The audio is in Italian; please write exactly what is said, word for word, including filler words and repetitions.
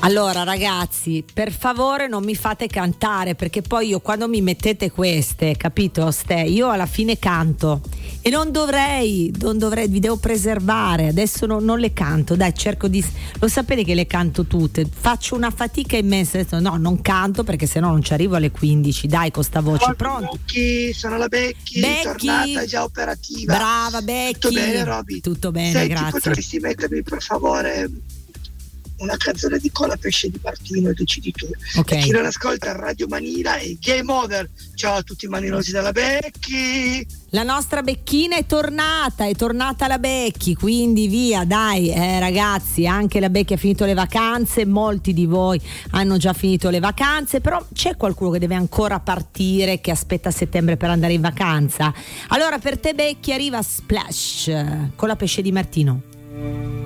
Allora ragazzi, per favore non mi fate cantare, perché poi io quando mi mettete queste, capito Ste, io alla fine canto e non dovrei, non dovrei, vi devo preservare, adesso no, non le canto, dai, cerco di, lo sapete che le canto tutte, faccio una fatica immensa, adesso no, non canto perché sennò non ci arrivo alle quindici, dai, con sta voce. Ciao, pronto? Becchi, sono la Becchi, Becchi, tornata già operativa. brava Becchi. Tutto bene, Roby? Tutto bene, Senti, grazie. potresti mettermi per favore una canzone di Cola Pesce di Martino, decidi tu. Ok. E chi non ascolta Radio Manila e Game Over. Ciao a tutti i manilosi della Becchi. La nostra Becchina è tornata, è tornata la Becchi, quindi via, dai, eh, ragazzi, anche la Becchi ha finito le vacanze, molti di voi hanno già finito le vacanze, però c'è qualcuno che deve ancora partire, che aspetta settembre per andare in vacanza. Allora per te Becchi arriva Splash con la Pesce di Martino.